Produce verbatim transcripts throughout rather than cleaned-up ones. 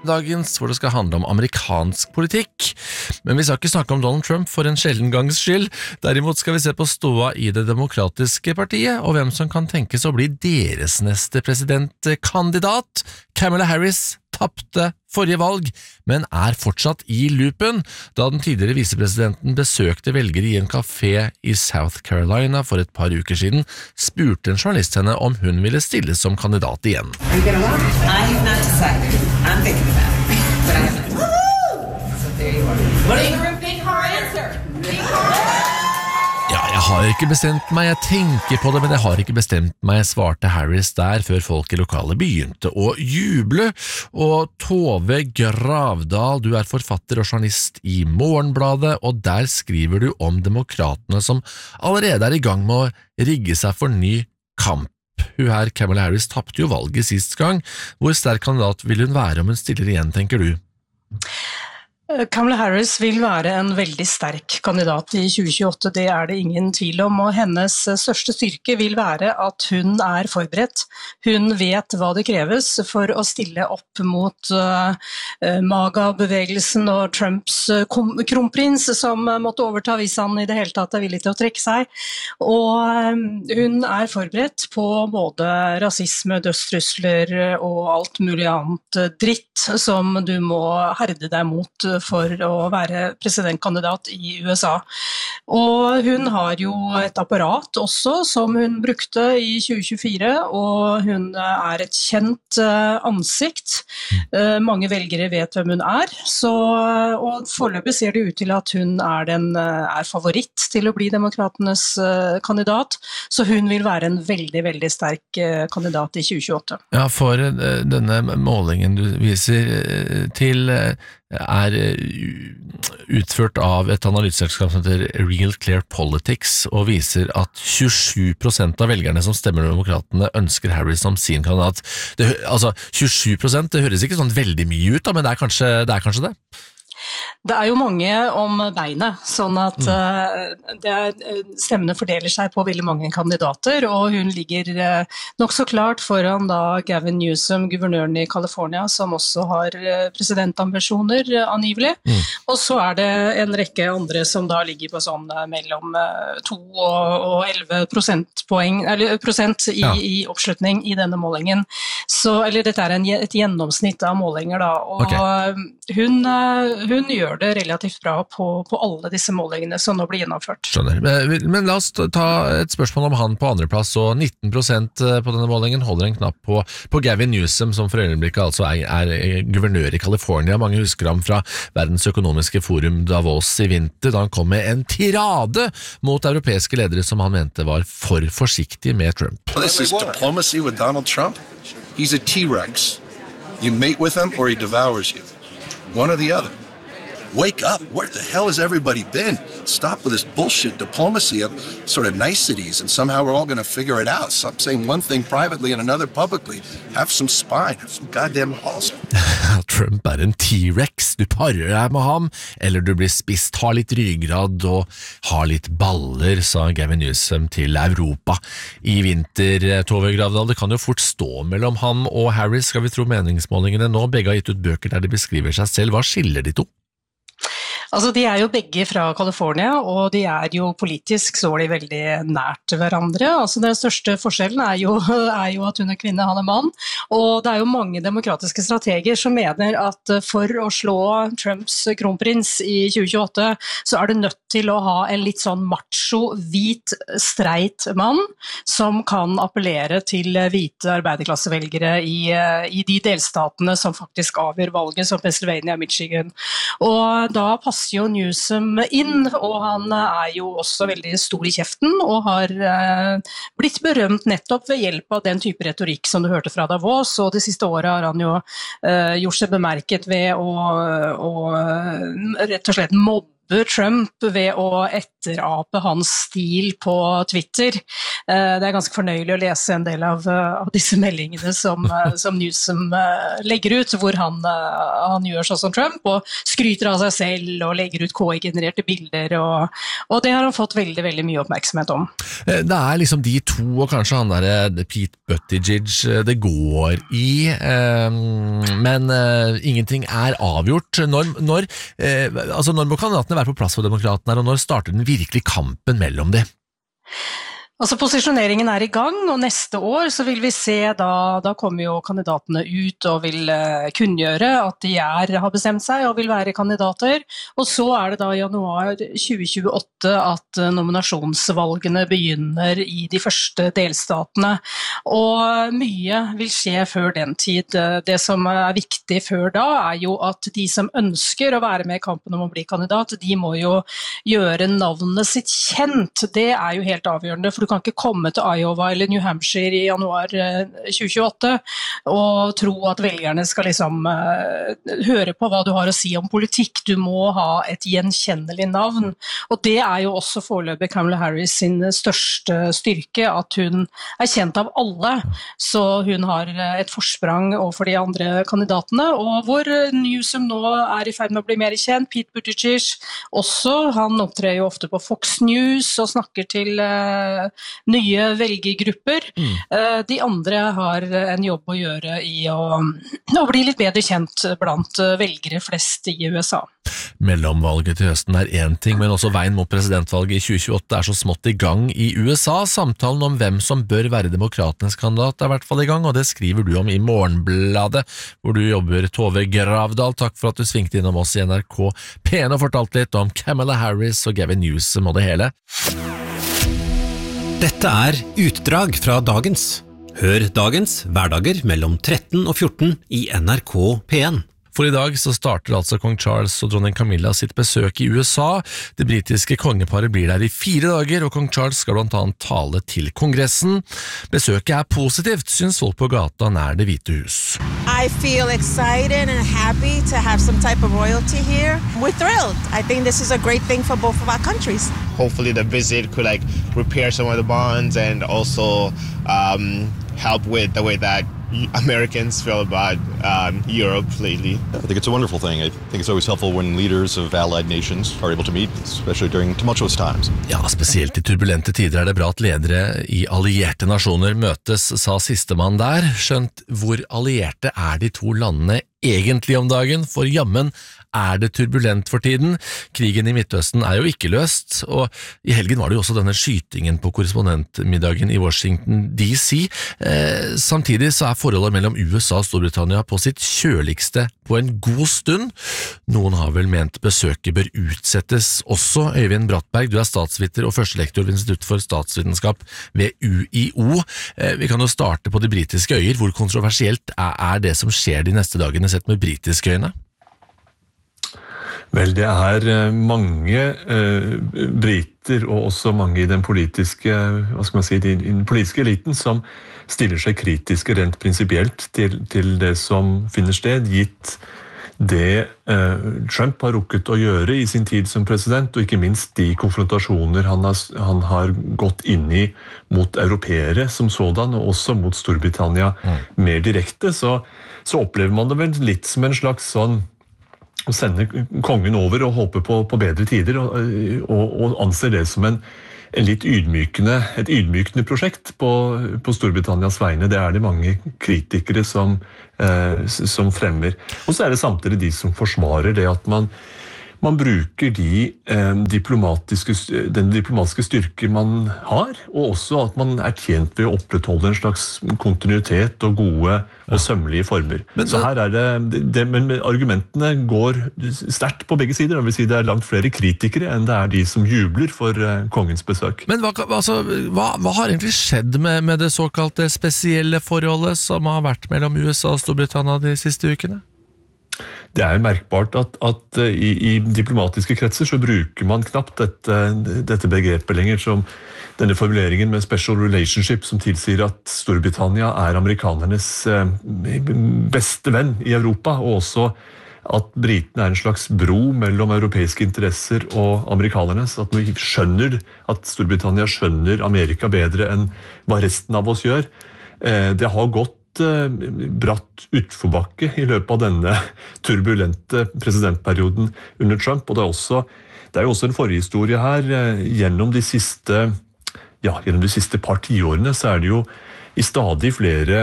dagens, hvor det skal handle om amerikansk politikk. Men vi skal ikke snakke om Donald Trump for en sjelden gangs skyld. Derimot skal vi se på ståa i det demokratiske partiet, og hvem som kan tenkes å bli deres neste presidentkandidat. Kamala Harris tappte forrige valg, men er fortsatt i loopen. Da den tidligere visepresidenten besøkte velgere i en kafé i South Carolina for et par uker siden, spurte en journalist henne om hun ville stille som kandidat igjen. I have not decided. I'm thinking about it. But I have not. So there you are. What are you for a big hard answer? Big hard Ja, jeg har ikke bestemt meg, jeg tenker på det, men jeg har ikke bestemt meg, svarte Harris der før folk i lokalet begynte å juble. Og Tove Gravdal, du er forfatter og journalist i Morgenbladet, og der skriver du om demokratene som allerede er i gang med å rigge seg for ny kamp. Hun her, Kamala Harris, tappte jo valget sist gang. Hvor sterk kandidat vil hun være om hun stiller igjen, tenker du? Kamala Harris vil være en veldig sterk kandidat i tjue tjueåtte, det er det ingen tvil om, og hennes største styrke vil være at hun er forberedt. Hun vet hva det kreves for å stille opp mot uh, MAGA-bevegelsen og Trumps uh, kronprins som måtte overta hvis han i det hele tatt er villig til å trekke seg. Og um, hun er forberedt på både rasisme, dødstrusler og alt mulig annet dritt som du må herde deg mot for å være presidentkandidat i U S A. Og hun har jo et apparat også som hun brukte i tjue tjuefire, og hun er et kjent ansikt. Mange velgere vet hvem hun er, så, og foreløpig ser det ut til at hun er, den, er favoritt til å bli demokratenes kandidat, så hun vil være en veldig, veldig sterk kandidat i tjue tjueåtte. Ja, for denne målingen du viser til er utført av et analyseselskap som heter Real Clear Politics, og viser at tjuesju prosent av velgerne som stemmer demokratene ønsker Harris som sin kandidat. Det, altså, tjuesju prosent, det høres ikke sånn veldig mye ut da, men det er kanskje det. Er kanskje det? Det er jo mange om beinet, sånn at uh, det er, stemmene fordeler seg på veldig mange kandidater, og hun ligger uh, nok så klart foran da Gavin Newsom, guvernøren i California, som også har uh, presidentambisjoner, uh, angivelig. Mm. Og så er det en rekke andre som da ligger på sånn uh, mellom uh, to og elleve prosentpoeng, eller prosent i, ja. i oppslutning i denne målingen. Så, eller dette er en, et gjennomsnitt av målinger da, og okay. hun, uh, hun gjør det relativt bra på, på alle disse målingene som nå blir gjennomført. Skjønner. Men, men la oss ta et spørsmål om han på andre plass, og nitten prosent på denne målingen holder en knapp på, på Gavin Newsom, som for øyeblikket altså er, er guvernør i California. Mange husker ham fra Verdens økonomiske forum Davos i vinter, da han kom med en tirade mot europeiske ledere som han mente var for forsiktige med Trump. This is diplomacy with Donald Trump. He's a T-Rex. You mate with him or he devours you. One or the other. Wake up. Where the hell has everybody been? Stop with this bullshit diplomacy of sort of niceties and somehow we're all going to figure it out. Stop saying one thing privately and another publicly. Have some spine. Have some goddamn balls. Trump er en T-Rex. Du parer deg med ham, eller du blir spist. Ha litt ryggrad og ha litt baller, sa Gavin Newsom til Europa i vinter. Tove Gravdal, det kan jo fort stå mellom ham og Harris, skal vi tro meningsmålingene nå. Begge har gitt ut bøker der de beskriver seg selv. Hva skiller de to? Altså, de er jo begge fra California, og de er jo politisk så er de veldig nært hverandre. Altså, den største forskjellen er jo, er jo at hun er kvinne, han er mann, og det er jo mange demokratiske strateger som mener at for å slå Trumps kronprins i tjue tjueåtte, så er det nødt til å ha en litt sånn macho, hvit, streit mann, som kan appellere til hvite arbeiderklassevelgere i, i de delstatene som faktisk avgjør valget, som Pennsylvania, Michigan. Og da passer jo Newsom inn, og han er jo også veldig stor i kjeften, og har eh, blitt berømt nettopp ved hjelp av den type retorikk som du hørte fra Davos, og det siste året har han jo eh, gjort seg bemerket ved å, å rett og slett mobbe mobber Trump ved å etterape hans stil på Twitter. Det er ganske fornøyelig å lese en del av, av disse meldingene som, som Newsom legger ut, hvor han, han gjør sånn som Trump, og skryter av seg selv og legger ut K I-genererte bilder, og, og det har han fått veldig, veldig mye oppmerksomhet om. Det er liksom de to, og kanskje han der Pete Buttigieg, det går i, men ingenting er avgjort. Når, når, altså når må kandidatene være på plass for demokratene, og når starter den virkelige kampen mellom dem? Altså posisjoneringen er i gang, og neste år så vil vi se, da, da kommer jo kandidatene ut og vil uh, kunngjøre at de er, har bestemt seg og vil være kandidater, og så er det da i januar tjue tjueåtte at uh, nominasjonsvalgene begynner i de første delstatene, og mye vil skje før den tid. Det som er viktig før da er jo at de som ønsker å være med i kampen om å bli kandidat, de må jo gjøre navnet sitt kjent. Det er jo helt avgjørende, for du kan ikke komme til Iowa eller New Hampshire i januar tjue tjueåtte og tro at velgerne skal liksom uh, høre på hva du har å si om politikk. Du må ha et gjenkjennelig navn, og det er jo også foreløpig Kamala Harris sin største styrke, at hun er kjent av alle, så hun har et forsprang overfor de andre kandidatene, og hvor Newsom nå er i ferd med å bli mer kjent. Pete Buttigieg også, han opptrer jo ofte på Fox News og snakker til uh, nye velgergrupper. Mm. De andre har en jobb å gjøre i å, å bli litt bedre kjent blant velgere flest i U S A. Mellomvalget til høsten er en ting, men også veien mot presidentvalget i tjue tjueåtte er så smått i gang i U S A. Samtalen om hvem som bør være demokratenes kandidat er i hvert fall i gang, og det skriver du om i Morgenbladet, hvor du jobber. Tove Gravdal, takk for at du svingte innom oss i N R K P en og fortalte litt om Kamala Harris og Gavin Newsom og det hele. Dette er utdrag fra dagens. Hør dagens hverdager mellom tretten og fjorten i N R K P en. For i dag så starter altså kong Charles og dronning Camilla sitt besøk i U S A. Det britiske kongeparet blir der i fire dager, og kong Charles skal blant annet tale til kongressen. Besøket er positivt, synes folk på gata nær Det hvite hus. I feel excited and happy to have some type of royalty here. We're thrilled. I think this is a great thing for both of our countries. Hopefully the visit could like repair some of the bonds and also um, help with the way that Americans feel about um, Europe lately. I think it's a wonderful thing. I think it's always helpful when leaders of allied nations are able to meet, especially during tumultuous times. Ja, spesielt i turbulente tider er det bra at ledere i allierte nasjoner møtes, sa sistemann der. Skjønt hvor allierte er de to landene egentlig om dagen, for jammen er det turbulent for tiden. Krigen i Midtøsten er jo ikke løst, og i helgen var det jo også denne skytingen på korrespondentmiddagen i Washington D C. Eh, samtidig så er forholdet mellom U S A og Storbritannia på sitt kjøligste på en god stund. Noen har vel ment besøket bør utsettes også. Øyvind Brattberg, du er statsviter og førstelektor ved Institutt for statsvitenskap ved U I O. Eh, vi kan jo starte på de britiske øyer. Hvor kontroversielt er, er det som skjer de neste dagene sett med britiske øyne? Vel, det er mange eh, briter og også mange i den politiske, hva skal man si, i den politiske eliten som stiller seg kritiske rent prinsipielt til, til det som finner sted, gitt det eh, Trump har rukket å gjøre i sin tid som president, og ikke minst de konfrontasjoner han har, han har gått inn i mot europeere som sådan, og også mot Storbritannia mm. mer direkte, så, så opplever man det vel litt som en slags sånn å sende kongen over og håpe på, på bedre tider, og, og, og anser det som en, en litt ydmykende, et ydmykende prosjekt på, på Storbritannias vegne. Det er det mange kritikere som, eh, som fremmer. Og så er det samtidig de som forsvarer det at man, man bruker de, eh, diplomatiske, den diplomatiske styrke man har, og også at man er tjent ved å opprettholde en slags kontinuitet og gode og sømmelige former. Men, så her er det, det, men argumentene går sterkt på begge sider. Det vil si det er langt flere kritikere enn det er de som jubler for uh, kongens besøk. Men hva, altså, hva, hva har egentlig skjedd med, med det såkalte spesielle forholdet som har vært mellom U S A og Storbritannia de siste ukene? Det er merkbart at, at i, i diplomatiske kretser så bruker man knapt dette, dette begrepet lenger, som denne formuleringen med special relationship, som tilsier at Storbritannia er amerikanernes beste venn i Europa, og også at britene er en slags bro mellom europeiske interesser og amerikanernes, at vi skjønner at Storbritannia skjønner Amerika bedre enn hva resten av oss gjør. Det har gått bratt utforbakke i løpet av denne turbulente presidentperioden under Trump, og det er, også, det er jo også en forhistorie her. Gjennom de siste, ja, gjennom de siste par tiårene så er det jo i stadig flere,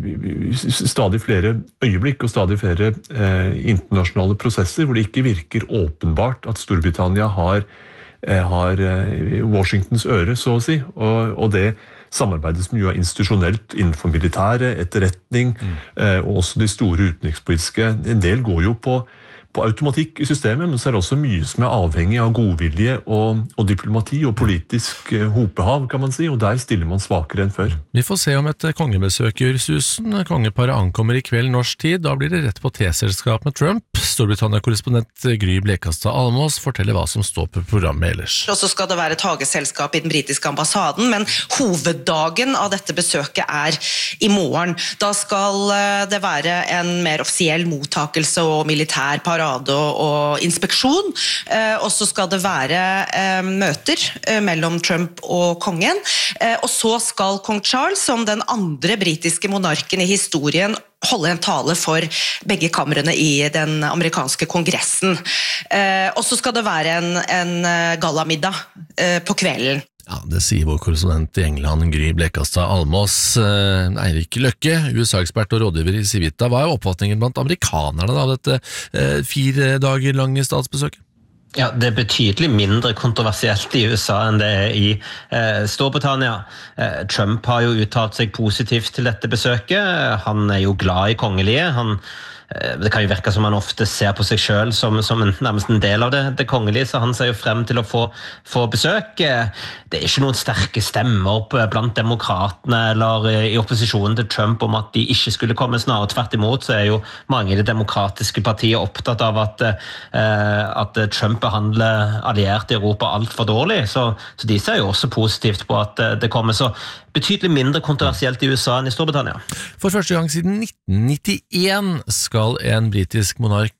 stadig flere øyeblikk og stadig flere eh, internasjonale prosesser hvor det ikke virker åpenbart at Storbritannia har, eh, har Washingtons øre, så å si, og, og det samarbeidet som jo er institusjonelt innenfor militære, etterretning, mm. eh, og også de store utenrikspolitiske, en del går jo på på automatikk i systemet, men så er det også mye som er avhengig av godvilje og, og diplomati og politisk eh, hopehav, kan man si, og der stiller man svakere enn før. Vi får se om et kongebesøk gjør susen. Kongeparet ankommer i kveld norsk tid, da blir det rett på teselskap med Trump. Storbritannia-korrespondent Gry Blekastad Almås forteller hva som står på programmet ellers. Og så skal det være tageselskap i den britiske ambassaden, men hoveddagen av dette besøket er i morgen. Da skal det være en mer offisiell mottakelse og militær parade og inspeksjon, og så skal det være møter mellom Trump og kongen, og så skal kong Charles, som den andre britiske monarken i historien, holde en tale for begge kamrene i den amerikanske kongressen. Og så skal det være en, en gallamiddag på kvelden. Ja, det sier vår korrespondent i England, Gry Blekastad Almås. Eh, Eirik Løkke, U S A-ekspert og rådgiver i Civita. Hva er oppfatningen blant amerikanerne av dette eh, fire dager lange statsbesøket? Ja, det er betydelig mindre kontroversielt i U S A enn det er i eh, Storbritannia. Eh, Trump har jo uttalt seg positivt til dette besøket. Han er jo glad i kongelige. Han Det kan jo virke som han ofte ser på seg selv som, som en, nærmest en del av det, det kongelige, så han ser jo frem til å få, få besøk. Det er ikke noen sterke stemmer blant demokratene eller i opposisjonen til Trump om at de ikke skulle komme snart. Tvert imot så er jo mange i det demokratiske partiet opptatt av at, eh, at Trump behandler allierte i Europa alt for dårlig, så, så de ser jo også positivt på at det kommer. Så betydelig mindre kontroversielt i U S A enn i Storbritannia. For første gang siden nitten nittien skal en britisk monark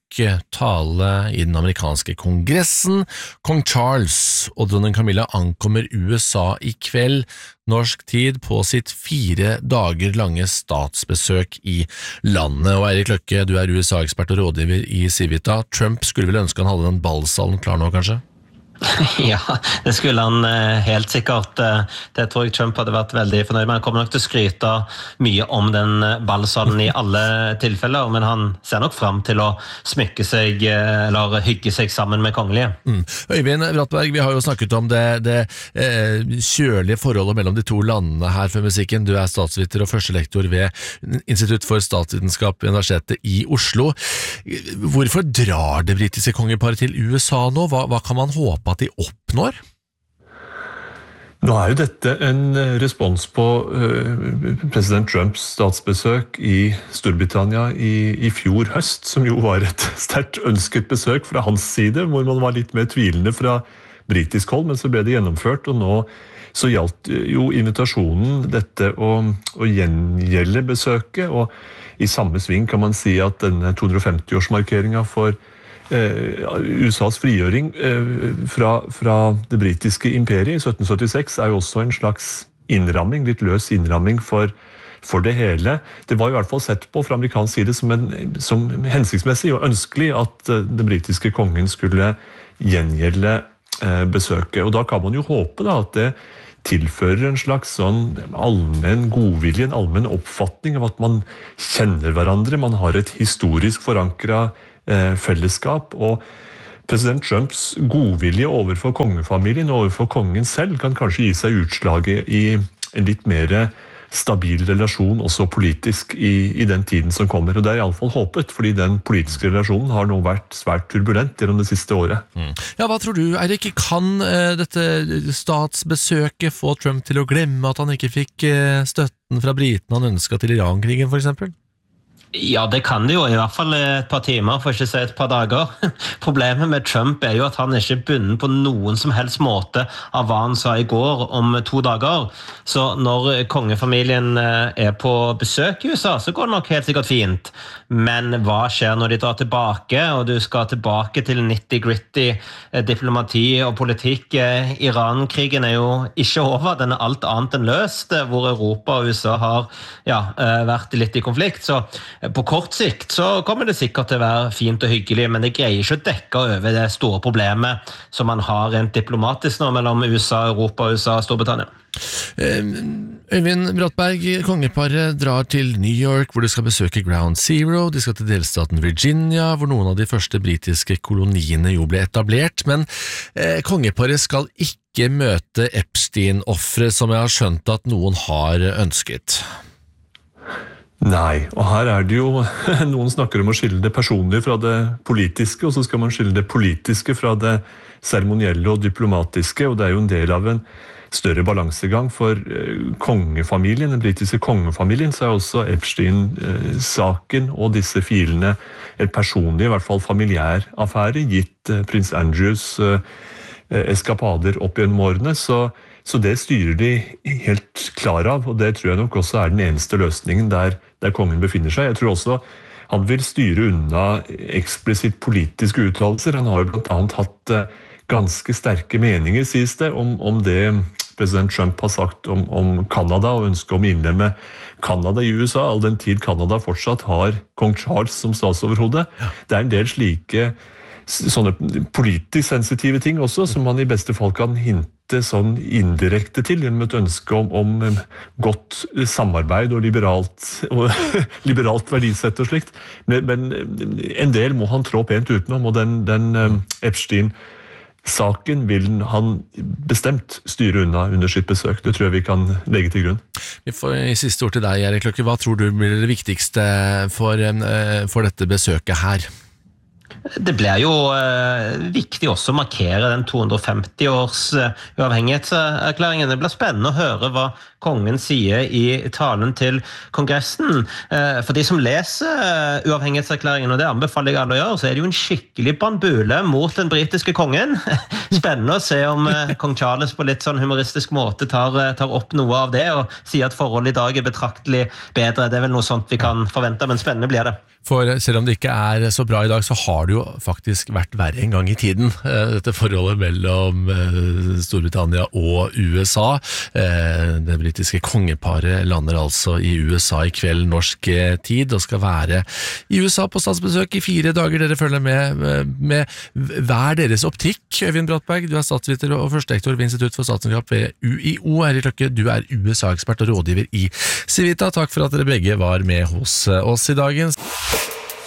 tale i den amerikanske kongressen. Kong Charles og dronning Camilla ankommer U S A i kveld, norsk tid, på sitt fire dager lange statsbesøk i landet. Og Eirik Løkke, du er U S A-ekspert og rådgiver i Civita. Trump skulle vel ønske han hadde den ballsalen klar nå, kanskje? Ja, det skulle han helt sikkert. Det tror jeg Trump hadde vært veldig fornøyd med. Han kommer nok til å skryte mye om den ballsalen i alle tilfeller, men han ser nok frem til å smykke seg eller hygge seg sammen med kongelige. Mm. Øyvind Brattberg, vi har jo snakket om det, det eh, kjølige forholdet mellom de to landene her for musikken. Du er statsviter og førstelektor ved Institutt for statsvitenskap ved Universitetet i Oslo. Hvorfor drar det britiske kongeparet til U S A nå? Hva, hva kan man håpe at de oppnår? Nå er jo dette en respons på uh, president Trumps statsbesøk i Storbritannia i, i fjor høst, som jo var et sterkt ønsket besøk fra hans side, hvor man var litt mer tvilende fra britisk hold, men så ble det gjennomført, og nå så gjaldt jo invitasjonen dette å, å gjengjelde besøket, og i samme sving kan man si at denne to hundre og femti-årsmarkeringen for U S A's frigjøring fra, fra det britiske imperiet i sytten syttiseks er jo også en slags innramming, litt løs innramming for, for det hele. Det var i hvert fall sett på fra amerikansk side som, en, som hensiktsmessig og ønskelig at den britiske kongen skulle gjengjelde besøket. Og da kan man jo håpe da, at det tilfører en slags sånn allmenn godvilje, en allmenn oppfatning av at man kjenner hverandre, man har et historisk forankret fellesskap, og president Trumps godvilje overfor kongefamilien og overfor kongen selv kan kanskje gi seg utslaget i en litt mer stabil relasjon, også politisk, i, i den tiden som kommer. Og det er i alle fall håpet, fordi den politiske relasjonen har nå vært svært turbulent gjennom det siste året. Mm. Ja, hva tror du, Eirik? Kan uh, dette statsbesøket få Trump til å glemme at han ikke fikk uh, støtten fra britene han ønsket til Iran-krigen, for eksempel? Ja, det kan det jo, i hvert fall et par timer, for ikke å si et par dager. Problemet med Trump er jo at han er ikke bundet på noen som helst måte av hva han sa i går om to dager. Så når kongefamilien er på besøk i U S A, så går det nok helt sikkert fint. Men hva skjer når de drar tilbake, og du skal tilbake til nitty-gritty diplomati og politikk? Iran-krigen er jo ikke over, den er alt annet enn løst, hvor Europa og U S A har ja, vært litt i konflikt. Så på kort sikt så kommer det sikkert til å være fint og hyggelig, men det greier ikke å dekke over det store problemet som man har rent diplomatisk nå mellom U S A, Europa, U S A og Storbritannia. Øyvind Brattberg, kongeparet drar til New York, hvor de skal besøke Ground Zero. De skal til delstaten Virginia, hvor noen av de første britiske koloniene jo ble etablert. Men eh, kongeparet skal ikke møte Epstein-offre, som jeg har skjønt at noen har ønsket. Nei, og her er det jo, noen snakker om å skille det personlige fra det politiske, og så skal man skille det politiske fra det seremonielle og diplomatiske, og det er jo en del av en større balansegang for kongefamilien, den britiske kongefamilien, så er også Epstein-saken og disse filene et personlig, i hvert fall familiær affære, gitt prins Andrews eskapader opp gjennom årene, så Så det styrer de helt klar av, og det tror jeg nok også er den eneste løsningen der, der kongen befinner seg. Jeg tror også han vil styre unna eksplisitt politiske uttalelser. Han har jo blant annet hatt ganske sterke meninger, sies det, om, om det president Trump har sagt om, om Canada, og ønsker om å innlemme Canada i U S A, all den tid Canada fortsatt har kong Charles som statsoverhode. Det er en del slike sånne politisk sensitive ting også, som man i beste fall kan hinte sånn indirekte til, gjennom et ønske om, om godt samarbeid og liberalt, og liberalt verdisett og slikt. Men, men en del må han trå pent utenom, og den, den um, Epstein-saken vil han bestemt styre unna under sitt besøk. Det tror jeg vi kan legge til grunn. Vi får i siste ord til deg, Erik Løkke. Hva tror du blir det viktigste for, for dette besøket her? Det blir jo eh, viktig også å markere den to hundre og femti års eh, uavhengighetserklæringen. Det blir spennende å høre hva kongen sier i talen til kongressen. Eh, for de som leser eh, uavhengighetserklæringen, og det anbefaler jeg alle å gjøre, så er det jo en skikkelig bandbule mot den britiske kongen. Spennende å se om eh, kong Charles på litt sånn humoristisk måte tar, tar opp noe av det, og sier at forholdet i dag er betraktelig bedre. Det er vel noe sånt vi kan forvente, men spennende blir det. For selv om det ikke er så bra i dag, så har det jo faktisk vært verre en gang i tiden, dette forholdet mellom Storbritannia og U S A. Det britiske kongeparet lander altså i U S A i kveld norsk tid, og skal være i U S A på statsbesøk i fire dager. Dere følger med med hver deres optikk. Øyvind Brattberg, du er statsviter og førstelektor ved Institutt for statsvitenskap ved U I O. Erik Løkke, du er U S A-ekspert og rådgiver i Civita. Takk for at dere begge var med hos oss i dagens.